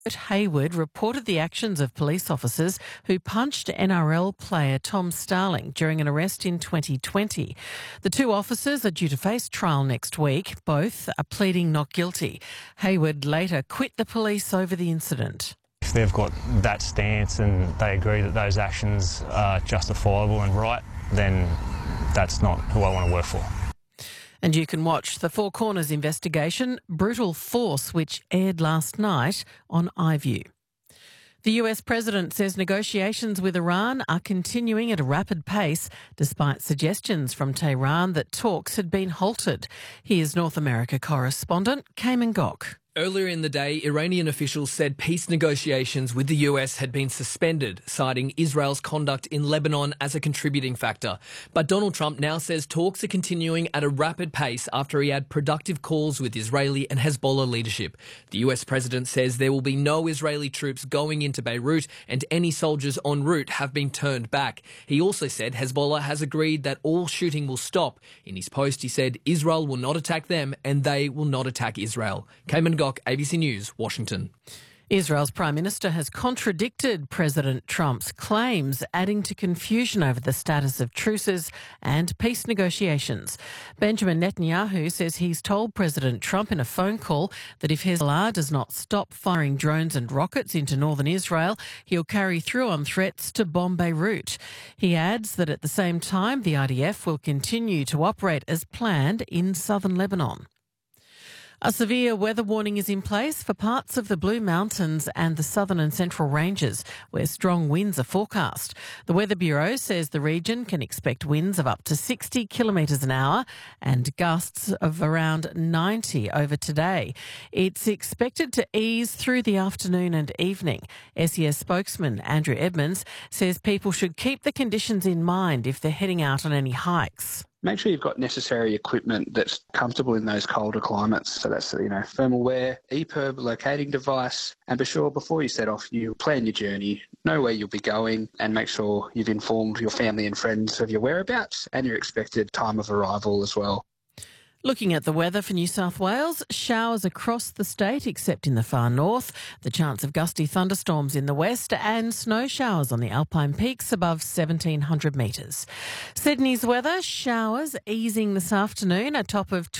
Hayward reported the actions of police officers who punched NRL player Tom Starling during an arrest in 2020. The two officers are due to face trial next week. Both are pleading not guilty. Hayward later quit the police over the incident. If they've got that stance and they agree that those actions are justifiable and right, then that's not who I want to work for. And you can watch the Four Corners investigation, Brutal Force, which aired last night on iView. The US president says negotiations with Iran are continuing at a rapid pace, despite suggestions from Tehran that talks had been halted. Here's North America correspondent Cayman Gok. Earlier in the day, Iranian officials said peace negotiations with the US had been suspended, citing Israel's conduct in Lebanon as a contributing factor. But Donald Trump now says talks are continuing at a rapid pace after he had productive calls with Israeli and Hezbollah leadership. The US president says there will be no Israeli troops going into Beirut and any soldiers en route have been turned back. He also said Hezbollah has agreed that all shooting will stop. In his post, he said Israel will not attack them and they will not attack Israel. Cayman Gok, ABC News, Washington. Israel's Prime Minister has contradicted President Trump's claims, adding to confusion over the status of truces and peace negotiations. Benjamin Netanyahu says he's told President Trump in a phone call that if Hezbollah does not stop firing drones and rockets into northern Israel, he'll carry through on threats to bomb Beirut. He adds that at the same time, the IDF will continue to operate as planned in southern Lebanon. A severe weather warning is in place for parts of the Blue Mountains and the southern and central ranges, where strong winds are forecast. The Weather Bureau says the region can expect winds of up to 60 kilometres an hour and gusts of around 90 over today. It's expected to ease through the afternoon and evening. SES spokesman Andrew Edmonds says people should keep the conditions in mind if they're heading out on any hikes. Make sure you've got necessary equipment that's comfortable in those colder climates. So that's, thermal wear, EPIRB locating device, and be sure before you set off, you plan your journey, know where you'll be going, and make sure you've informed your family and friends of your whereabouts and your expected time of arrival as well. Looking at the weather for New South Wales, showers across the state except in the far north, the chance of gusty thunderstorms in the west and snow showers on the Alpine peaks above 1,700 metres. Sydney's weather, showers easing this afternoon, a top of